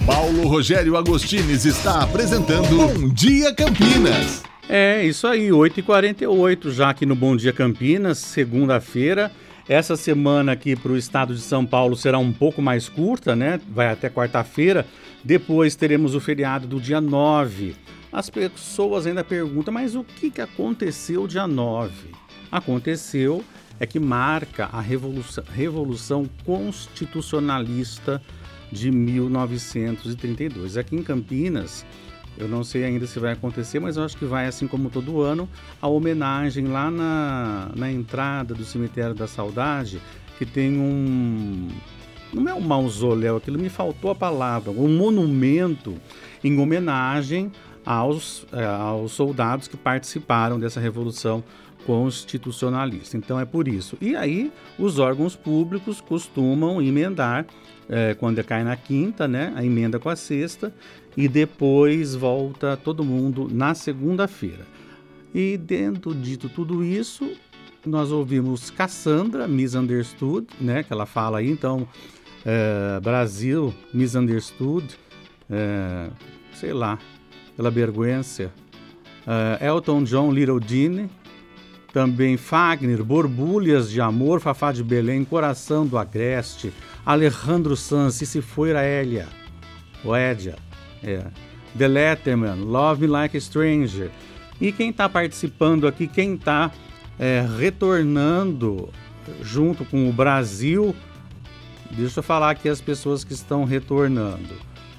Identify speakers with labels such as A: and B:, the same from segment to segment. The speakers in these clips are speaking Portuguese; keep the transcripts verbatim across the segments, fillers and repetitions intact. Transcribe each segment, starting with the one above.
A: Paulo Rogério Agostines está apresentando Bom Dia Campinas.
B: É, isso aí, oito e quarenta e oito já aqui no Bom Dia Campinas, segunda-feira. Essa semana aqui para o estado de São Paulo será um pouco mais curta, né? Vai até quarta-feira. Depois teremos o feriado do dia nove. As pessoas ainda perguntam, mas o que, que aconteceu dia nove? Aconteceu é que marca a Revolução, Revolução Constitucionalista de mil novecentos e trinta e dois. Aqui em Campinas, eu não sei ainda se vai acontecer, mas eu acho que vai, assim como todo ano, a homenagem lá na, na entrada do Cemitério da Saudade, que tem um... não é um mausoléu, aquilo me faltou a palavra, um monumento em homenagem aos, é, aos soldados que participaram dessa Revolução Constitucionalista. Então é por isso. E aí os órgãos públicos costumam emendar, é, quando cai na quinta, né, a emenda com a sexta, e depois volta todo mundo na segunda-feira. E dentro de tudo isso, nós ouvimos Cassandra, Misunderstood, né, que ela fala aí, então, é, Brasil, Misunderstood, é, sei lá, pela vergonha, é, Elton John, Little Dine, também Fagner, Borbulhas de Amor, Fafá de Belém, Coração do Agreste, Alejandro Sanz, e se for a Elia, o Edia, é. The Letterman, Love Me Like a Stranger. E quem está participando aqui, quem está é, retornando junto com o Brasil, deixa eu falar aqui as pessoas que estão retornando.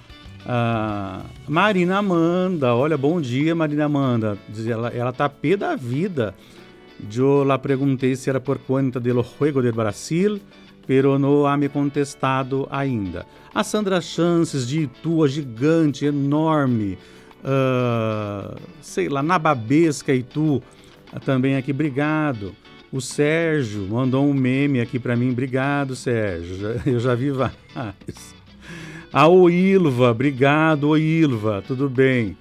B: Ah, Marina Amanda, olha, bom dia Marina Amanda, ela, ela tá pé da vida. Eu la perguntei se era por conta do Juego del Brasil, pero não há me contestado ainda. A Sandra Chances de Itu, a gigante, enorme, uh, sei lá, Nababesca Itu, também aqui, obrigado. O Sérgio mandou um meme aqui para mim, obrigado Sérgio, eu já vi vários. A Oilva, obrigado Oilva, tudo bem.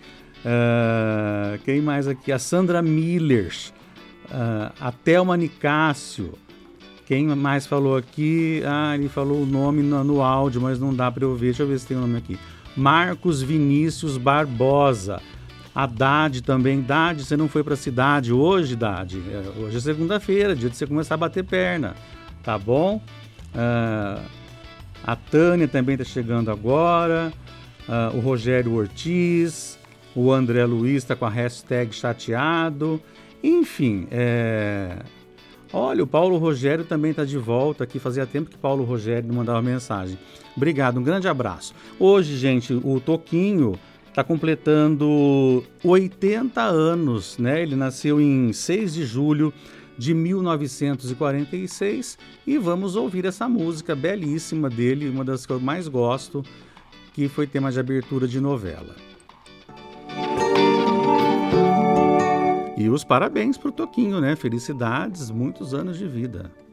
B: Uh, quem mais aqui? A Sandra Miller. Uh, a Thelma Nicásio. Quem mais falou aqui? Ah, ele falou o nome no, no áudio, mas não dá para eu ver. Deixa eu ver se tem o nome aqui. Marcos Vinícius Barbosa. A Dade também. Dade, você não foi para a cidade hoje, Dade? É, hoje é segunda-feira, dia de você começar a bater perna. Tá bom? Uh, a Tânia também está chegando agora. Uh, o Rogério Ortiz. O André Luiz está com a hashtag chateado. Enfim, é... olha, o Paulo Rogério também está de volta aqui. Fazia tempo que Paulo Rogério não mandava mensagem. Obrigado, um grande abraço. Hoje, gente, o Toquinho está completando oitenta anos, né? Ele nasceu em seis de julho de mil novecentos e quarenta e seis e vamos ouvir essa música belíssima dele, uma das que eu mais gosto, que foi tema de abertura de novela. E os parabéns pro Toquinho, né? Felicidades, muitos anos de vida.